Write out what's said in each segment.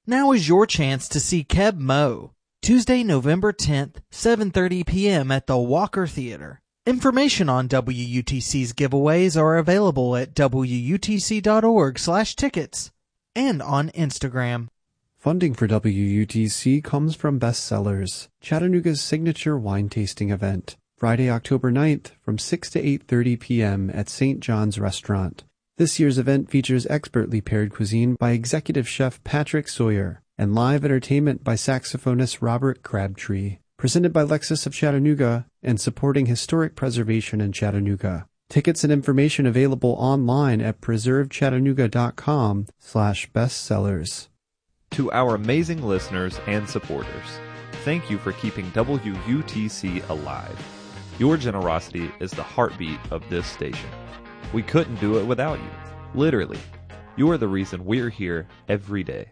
Now is your chance to see Keb Mo, Tuesday, November 10th, 7:30 p.m. at the Walker Theater. Information on WUTC's giveaways are available at wutc.org/tickets and on Instagram. Funding for WUTC comes from Bestsellers, Chattanooga's signature wine tasting event, Friday, October 9th from 6 to 8:30 p.m. at St. John's Restaurant. This year's event features expertly paired cuisine by executive chef Patrick Sawyer and live entertainment by saxophonist Robert Crabtree. Presented by Lexus of Chattanooga and supporting historic preservation in Chattanooga. Tickets and information available online at preservechattanooga.com/bestsellers. To our amazing listeners and supporters, thank you for keeping WUTC alive. Your generosity is the heartbeat of this station. We couldn't do it without you. Literally. You are the reason we're here every day.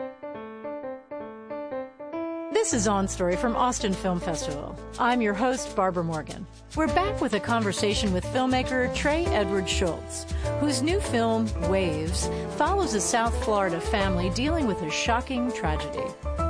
This is On Story from Austin Film Festival. I'm your host, Barbara Morgan. We're back with a conversation with filmmaker Trey Edward Schultz, whose new film, Waves, follows a South Florida family dealing with a shocking tragedy.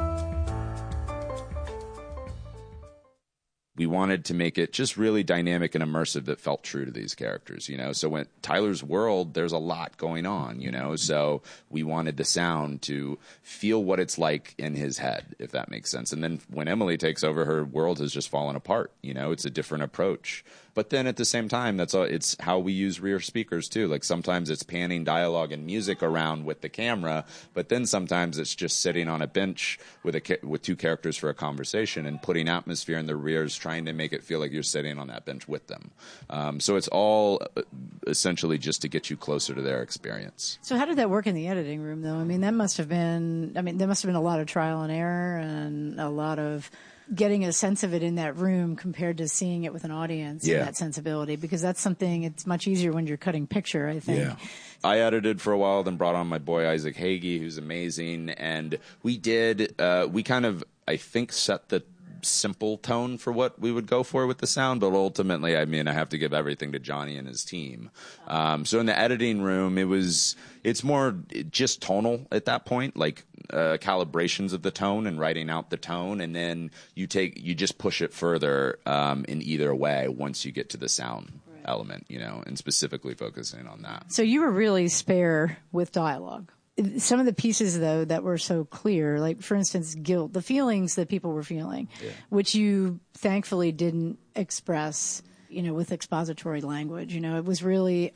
We wanted to make it just really dynamic and immersive that felt true to these characters, you know. So when Tyler's world, there's a lot going on, you know. So we wanted the sound to feel what it's like in his head, if that makes sense. And then when Emily takes over, her world has just fallen apart, you know. It's a different approach. But then at the same time, it's how we use rear speakers too. Like sometimes it's panning dialogue and music around with the camera, but then sometimes it's just sitting on a bench with two characters for a conversation and putting atmosphere in the rears, trying to make it feel like you're sitting on that bench with them. So it's all essentially just to get you closer to their experience. So how did that work in the editing room, though? I mean, there must have been a lot of trial and error and a lot of getting a sense of it in that room compared to seeing it with an audience and that sensibility, because that's something, it's much easier when you're cutting picture, I think. Yeah. I edited for a while, then brought on my boy Isaac Hagee, who's amazing, and we kind of, I think, set the simple tone for what we would go for with the sound, but ultimately, I mean, I have to give everything to Johnny and his team. So in the editing room, it's more just tonal at that point, like calibrations of the tone and writing out the tone, and then you just push it further in either way once you get to the sound element, you know, and specifically focusing on that. So you were really spare with dialogue. Some of the pieces, though, that were so clear, like, for instance, guilt, the feelings that people were feeling, which you thankfully didn't express, you know, with expository language. You know, it was really,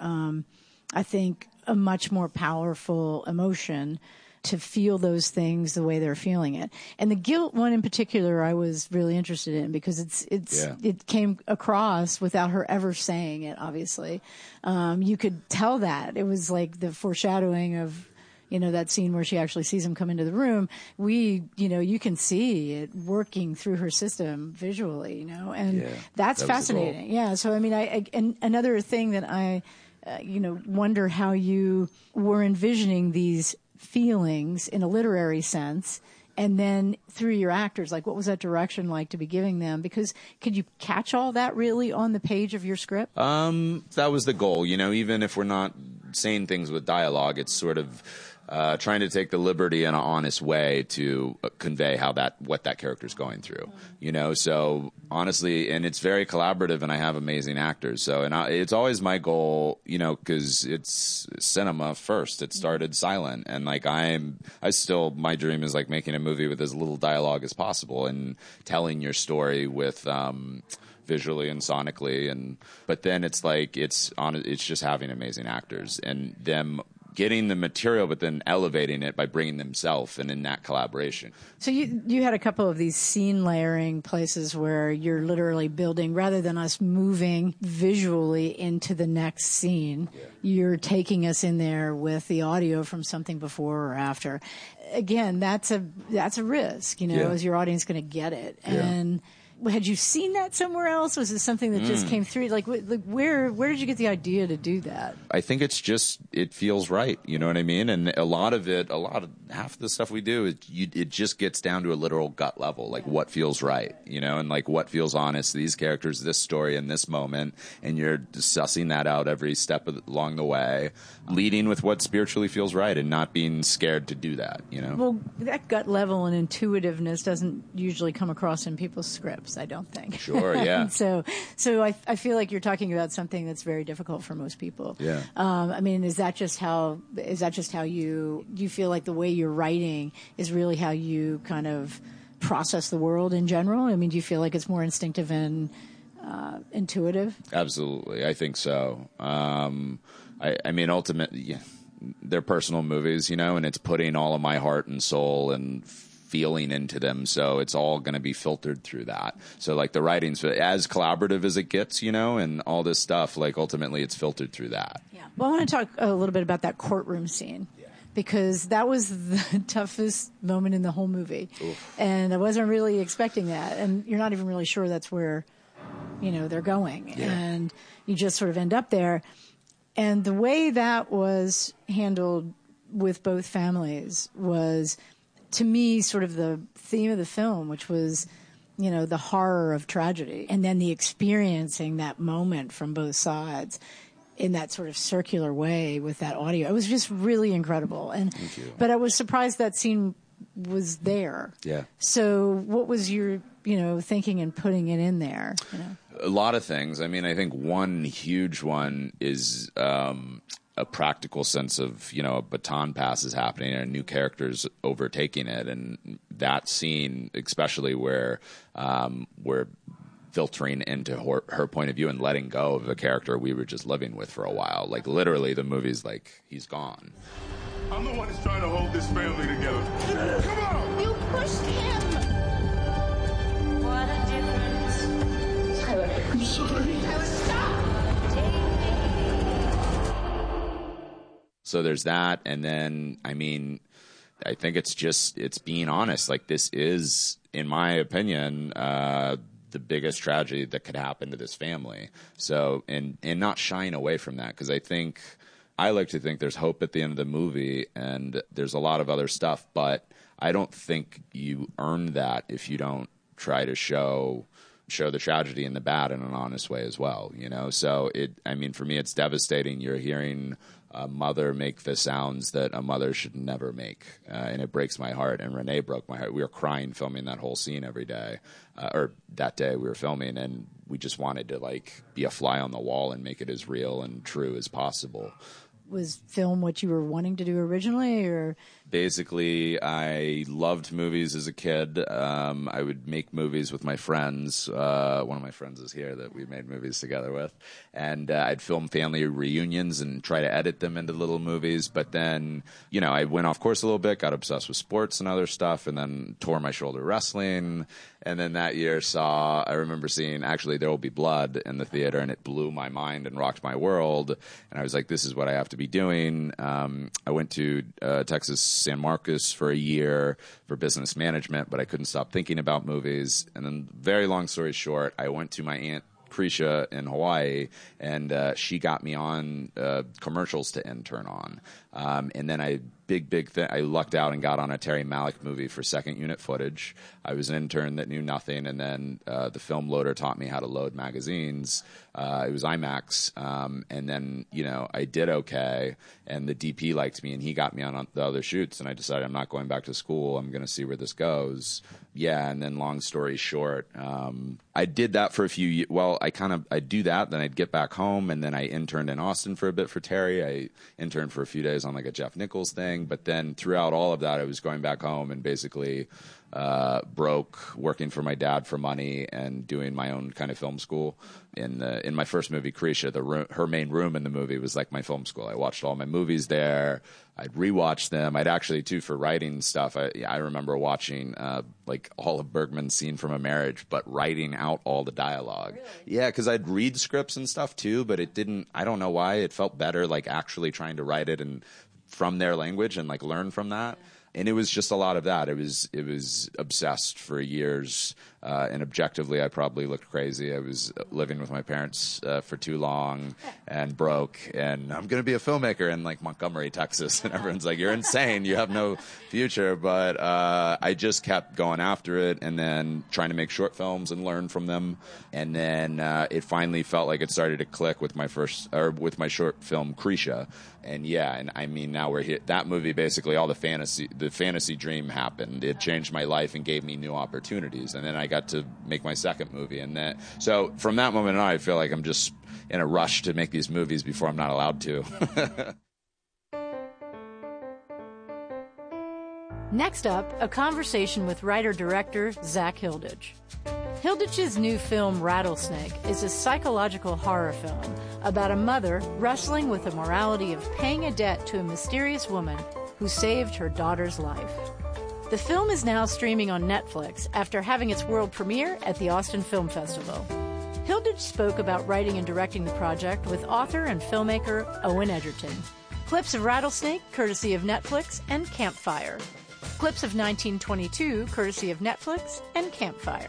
I think, a much more powerful emotion to feel those things the way they're feeling it. And the guilt one in particular, I was really interested in because it came across without her ever saying it, obviously. You could tell that. It was like the foreshadowing of, you know, that scene where she actually sees him come into the room. You can see it working through her system visually, you know, and that's fascinating. Yeah. So, I mean, and another thing that I, wonder how you were envisioning these feelings in a literary sense, and then through your actors, like what was that direction like to be giving them? Because could you catch all that really on the page of your script? That was the goal, you know, even if we're not saying things with dialogue, it's sort of trying to take the liberty in an honest way to convey what that character's going through, you know. So honestly, and it's very collaborative, and I have amazing actors. So, and it's always my goal, you know, because it's cinema first. It started silent, and like my dream is like making a movie with as little dialogue as possible and telling your story with visually and sonically, but then it's like it's just having amazing actors and them getting the material, but then elevating it by bringing themselves and in that collaboration. So you had a couple of these scene layering places where you're literally building, rather than us moving visually into the next scene, you're taking us in there with the audio from something before or after. Again, that's a risk, you know, is your audience going to get it? And had you seen that somewhere else? Was it something that just came through? Like where did you get the idea to do that? I think it's just, it feels right. You know what I mean? And half of the stuff we do, it just gets down to a literal gut level, like what feels right, and like what feels honest, these characters, this story in this moment. And you're sussing that out every step along the way, leading with what spiritually feels right and not being scared to do that, Well, that gut level and intuitiveness doesn't usually come across in people's scripts, I don't think. Sure, yeah. so I feel like you're talking about something that's very difficult for most people. Yeah. I mean, is that just how you feel like the way you're writing is really how you kind of process the world in general? I mean, do you feel like it's more instinctive and intuitive? Absolutely. I think so. I mean, ultimately, they're personal movies, and it's putting all of my heart and soul and feeling into them, so it's all going to be filtered through that. So like the writing's as collaborative as it gets, and all this stuff, like ultimately it's filtered through that. Yeah. Well, I want to talk a little bit about that courtroom scene. Because that was the toughest moment in the whole movie. Oof. And I wasn't really expecting that. And you're not even really sure that's where, they're going. Yeah. And you just sort of end up there. And the way that was handled with both families was, to me, sort of the theme of the film, which was, the horror of tragedy. And then the experiencing that moment from both sides in that sort of circular way with that audio. It was just really incredible. And Thank you. But I was surprised that scene was there. Yeah. So what was your, thinking and putting it in there? A lot of things. I mean, I think one huge one is a practical sense of, a baton pass is happening and a new character's overtaking it. And that scene, especially where we're filtering into her point of view and letting go of a character we were just living with for a while. Like literally the movie's like, he's gone. I'm the one who's trying to hold this family together. Come on! You pushed him! What a difference. I'm sorry. Stop! So there's that. And then, I mean, I think it's being honest. Like this is, in my opinion, the biggest tragedy that could happen to this family. So, and not shying away from that, because I like to think there's hope at the end of the movie, and there's a lot of other stuff, but I don't think you earn that if you don't try to show the tragedy and the bad in an honest way as well, So for me, it's devastating. You're hearing a mother make the sounds that a mother should never make, and it breaks my heart. And Renee broke my heart. We were crying filming that whole scene every day, or that day we were filming, and we just wanted to be a fly on the wall and make it as real and true as possible. Was film what you were wanting to do originally, or? Basically, I loved movies as a kid. I would make movies with my friends. One of my friends is here that we made movies together with. And I'd film family reunions and try to edit them into little movies. But then, I went off course a little bit, got obsessed with sports and other stuff, and then tore my shoulder wrestling. And then that year I remember seeing actually There Will Be Blood in the theater, and it blew my mind and rocked my world. And I was like, this is what I have to be doing. I went to Texas San Marcos for a year for business management, but I couldn't stop thinking about movies. And then, very long story short, I went to my aunt Krisha in Hawaii, and she got me on commercials to intern on. And then I lucked out and got on a Terry Malick movie for second unit footage. I was an intern that knew nothing, and then the film loader taught me how to load magazines. It was IMAX, and then I did okay, and the DP liked me, and he got me on the other shoots, and I decided I'm not going back to school. I'm going to see where this goes. Yeah, and then long story short, I did that for a few years. Well, I'd do that, then I'd get back home, and then I interned in Austin for a bit for Terry. I interned for a few days on a Jeff Nichols thing, but then throughout all of that, I was going back home and basically broke, working for my dad for money and doing my own kind of film school. In my first movie, Krisha, her main room in the movie was like my film school. I watched all my movies there. I'd rewatch them. I'd actually, too, for writing stuff, I remember watching all of Bergman's Scene from a Marriage, but writing out all the dialogue. Really? Yeah, because I'd read scripts and stuff, too, but it didn't, I don't know why, it felt better actually trying to write it and from their language and learn from that. And it was just a lot of that. It was obsessed for years. And objectively, I probably looked crazy. I was living with my parents for too long and broke. And I'm going to be a filmmaker in like Montgomery, Texas. And everyone's like, you're insane. You have no future. But I just kept going after it and then trying to make short films and learn from them. And then it finally felt like it started to click with my short film, Krisha. And yeah, and I mean, now we're here. That movie, basically, all the fantasy dream happened. It changed my life and gave me new opportunities. And then I got to make my second movie. And so from that moment on, I feel like I'm just in a rush to make these movies before I'm not allowed to. Next up, a conversation with writer-director Zach Hilditch. Hilditch's new film, Rattlesnake, is a psychological horror film about a mother wrestling with the morality of paying a debt to a mysterious woman who saved her daughter's life. The film is now streaming on Netflix after having its world premiere at the Austin Film Festival. Hilditch spoke about writing and directing the project with author and filmmaker Owen Egerton. Clips of Rattlesnake, courtesy of Netflix, and Campfire. Clips of 1922, courtesy of Netflix, and Campfire.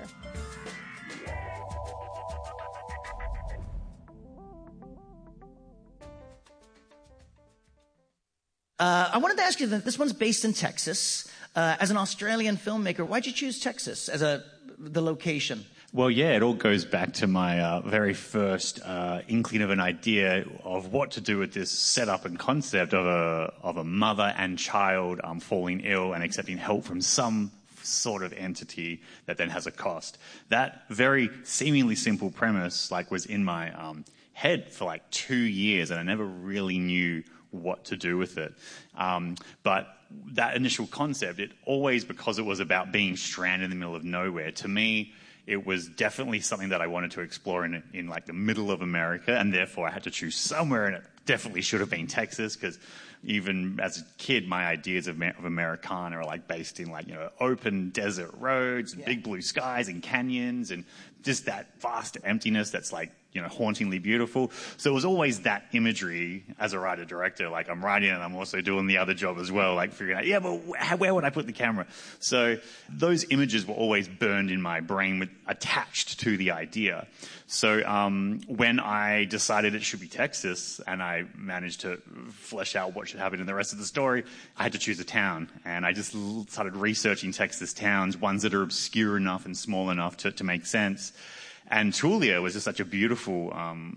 I wanted to ask you that this one's based in Texas. As an Australian filmmaker, why'd you choose Texas as the location? Well, yeah, it all goes back to my very first inkling of an idea of what to do with this setup and concept of a mother and child falling ill and accepting help from some sort of entity that then has a cost. That very seemingly simple premise was in my head for 2 years, and I never really knew what to do with it. But that initial concept, it always, because it was about being stranded in the middle of nowhere, to me, it was definitely something that I wanted to explore in the middle of America, and therefore I had to choose somewhere, and it definitely should have been Texas, because even as a kid, my ideas of Americana are based in open desert roads, and big blue skies and canyons, and just that vast emptiness that's hauntingly beautiful. So it was always that imagery as a writer-director. I'm writing and I'm also doing the other job as well, figuring out, but where would I put the camera? So those images were always burned in my brain, attached to the idea. So when I decided it should be Texas and I managed to flesh out what should happen in the rest of the story, I had to choose a town. And I just started researching Texas towns, ones that are obscure enough and small enough to make sense. And Tulia was just such a beautiful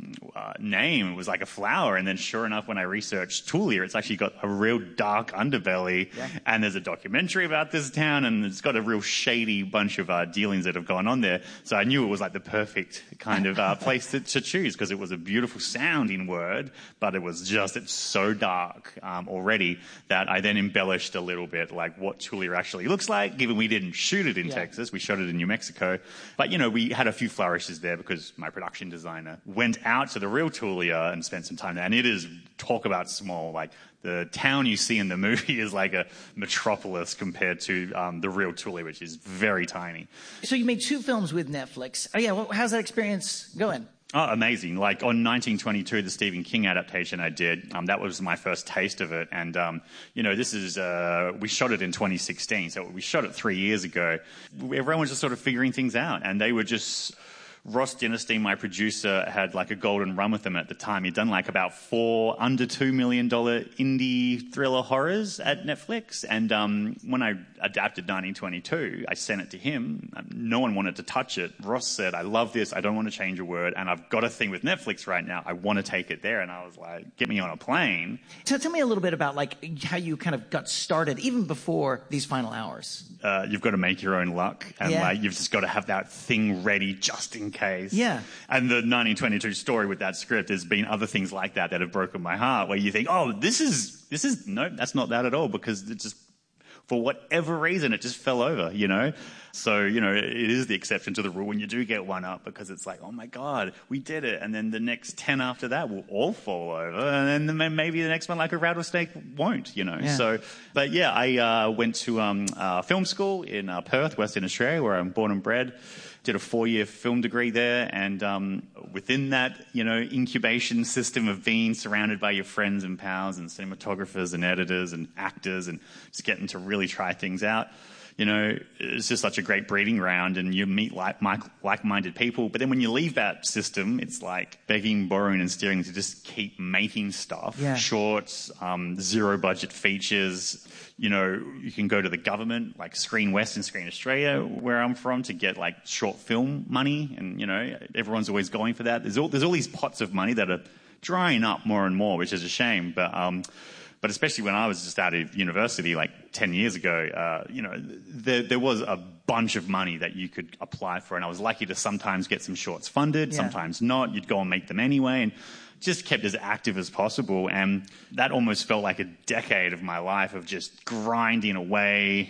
name. It was like a flower. And then sure enough, when I researched Tulia, it's actually got a real dark underbelly. Yeah. And there's a documentary about this town, and it's got a real shady bunch of dealings that have gone on there. So I knew it was the perfect kind of place to choose, because it was a beautiful sounding word, but it's so dark already that I then embellished a little bit what Tulia actually looks like, given we didn't shoot it in Texas. We shot it in New Mexico. But, we had a few flourishes there because my production designer went out to the real Tulia and spent some time there. And it is, talk about small, the town you see in the movie is like a metropolis compared to the real Tulia, which is very tiny. So you made 2 films with Netflix. Oh yeah, how's that experience going? Oh, amazing. On 1922, the Stephen King adaptation I did, that was my first taste of it. And, this is, we shot it in 2016, so we shot it 3 years ago. Everyone was just sort of figuring things out, and they were just... Ross Dynasty, my producer, had a golden run with them at the time. He'd done about 4 under $2 million indie thriller horrors at Netflix. And when I adapted 1922, I sent it to him. No one wanted to touch it. Ross said, I love this. I don't want to change a word. And I've got a thing with Netflix right now. I want to take it there. And I was like, get me on a plane. So tell me a little bit about how you kind of got started, even before these final hours. You've got to make your own luck. And you've just got to have that thing ready just in case. Yeah. And the 1922 story with that script, there's been other things like that have broken my heart, where you think, oh, this is no, that's not that at all, because it just, for whatever reason, it just fell over, So, it is the exception to the rule when you do get one up, because it's oh my God, we did it. And then the next 10 after that will all fall over. And then maybe the next one, a Rattlesnake, won't, Yeah. So, but yeah, I went to film school in Perth, Western Australia, where I'm born and bred. did a 4-year film degree there, and within that, incubation system of being surrounded by your friends and pals and cinematographers and editors and actors and just getting to really try things out, it's just such a great breeding ground, and you meet like-minded people. But then when you leave that system, it's like begging, borrowing, and steering to just keep making stuff. Yeah. Shorts, zero-budget features. You can go to the government, like Screen West and Screen Australia, where I'm from, to get like short film money, and everyone's always going for that. There's all these pots of money that are drying up more and more, which is a shame. But especially when I was just out of university, like 10 years ago, there was a bunch of money that you could apply for, and I was lucky to sometimes get some shorts funded, sometimes not. You'd go and make them anyway, and just kept as active as possible. And that almost felt like a decade of my life of just grinding away,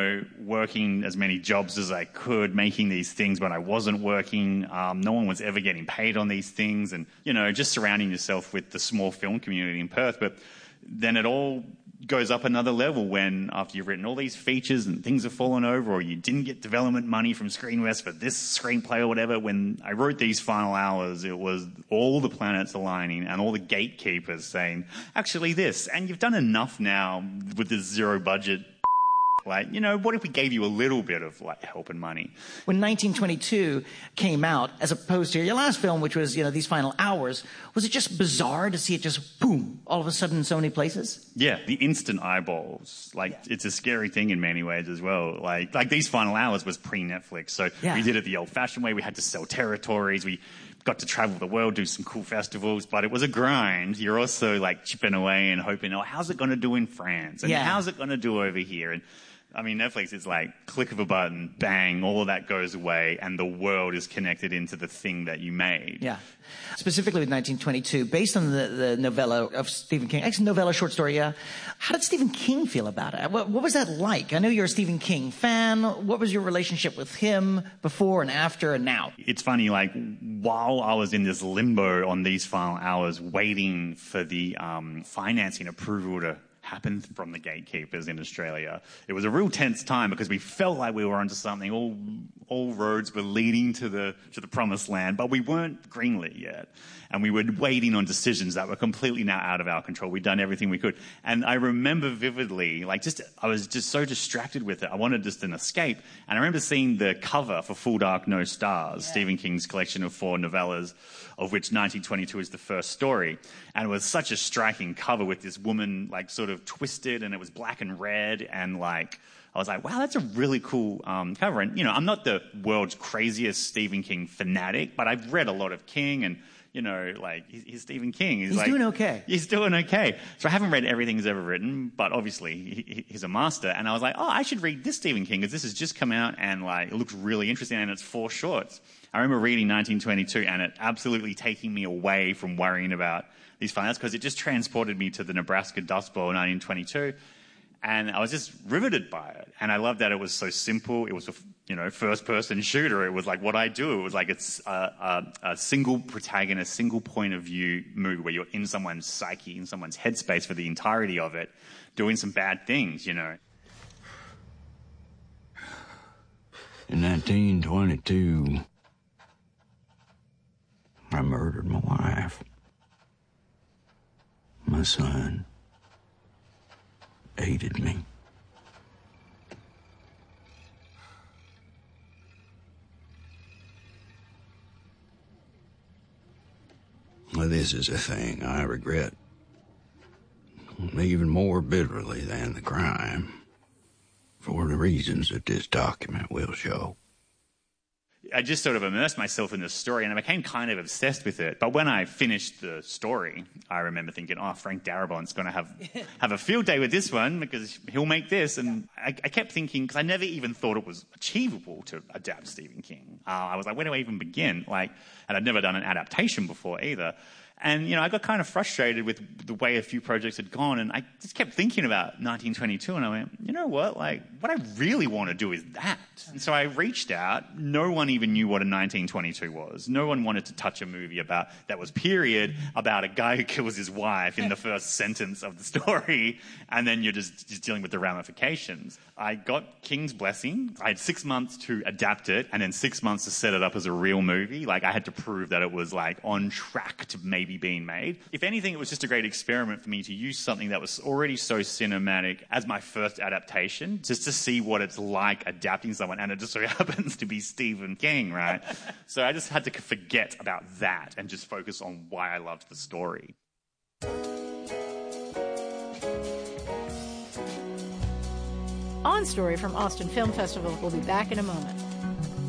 working as many jobs as I could, making these things when I wasn't working. No one was ever getting paid on these things, and, just surrounding yourself with the small film community in Perth. But then it all goes up another level when, after you've written all these features and things have fallen over, or you didn't get development money from Screen West for this screenplay or whatever, when I wrote these final hours, it was all the planets aligning and all the gatekeepers saying, actually this, and you've done enough now with this zero budget. Like, what if we gave you a little bit of help and money? When 1922 came out, as opposed to your last film, which was, These Final Hours, was it just bizarre to see it just, boom, all of a sudden in so many places? Yeah, the instant eyeballs. It's a scary thing in many ways as well. Like These Final Hours was pre-Netflix, so we did it the old-fashioned way. We had to sell territories. We got to travel the world, do some cool festivals, but it was a grind. You're also chipping away and hoping, how's it going to do in France? And how's it going to do over here? And Netflix is click of a button, bang, all of that goes away, and the world is connected into the thing that you made. Yeah. Specifically with 1922, based on the novella of Stephen King, actually novella, short story, yeah. How did Stephen King feel about it? What was that like? I know you're a Stephen King fan. What was your relationship with him before and after and now? It's funny, while I was in this limbo on These Final Hours, waiting for the financing approval to happen from the gatekeepers in Australia, it was a real tense time because we felt like we were onto something. All roads were leading to the promised land, but we weren't greenlit yet, and we were waiting on decisions that were completely now out of our control. We'd done everything we could, and I remember vividly, I was just so distracted with it. I wanted just an escape, and I remember seeing the cover for Full Dark, No Stars, Stephen King's collection of 4 novellas, of which 1922 is the first story. And it was such a striking cover with this woman sort of twisted, and it was black and red, and I was like, wow, that's a really cool cover. And, I'm not the world's craziest Stephen King fanatic, but I've read a lot of King, and, he's Stephen King. He's doing okay. He's doing okay. So I haven't read everything he's ever written, but obviously he's a master. And I was like, I should read this Stephen King, because this has just come out, and it looks really interesting, and it's 4 shorts. I remember reading 1922 and it absolutely taking me away from worrying about these finals, because it just transported me to the Nebraska Dust Bowl 1922, and I was just riveted by it. And I loved that it was so simple. It was a first-person shooter. It was like what I do. It was it's a single protagonist, single point of view movie where you're in someone's psyche, in someone's headspace for the entirety of it, doing some bad things, In 1922, I murdered my wife. My son hated me. Well, this is a thing I regret even more bitterly than the crime, for the reasons that this document will show. I just sort of immersed myself in the story, and I became kind of obsessed with it. But when I finished the story, I remember thinking, Frank Darabont's going to have a field day with this one, because he'll make this. And I kept thinking, because I never even thought it was achievable to adapt Stephen King. I was like, where do I even begin? And I'd never done an adaptation before either. And, I got kind of frustrated with the way a few projects had gone, and I just kept thinking about 1922, and I went, you know what? Like, what I really want to do is that. And so I reached out. No one even knew what a 1922 was. No one wanted to touch a movie that was period, about a guy who kills his wife in the first sentence of the story, and then you're just dealing with the ramifications. I got King's blessing. I had 6 months to adapt it, and then 6 months to set it up as a real movie. Like, I had to prove that it was, like, on track to maybe being made. If anything, it was just a great experiment for me to use something that was already so cinematic as my first adaptation, just to see what it's like adapting someone, and it just so happens to be Stephen King, right? So I just had to forget about that and just focus on why I loved the story. On Story from Austin Film Festival will be back in a moment.